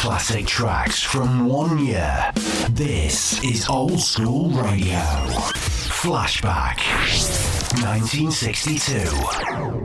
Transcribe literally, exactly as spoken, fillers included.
classic tracks from one year. This is Old School Radio. Flashback nineteen sixty-two.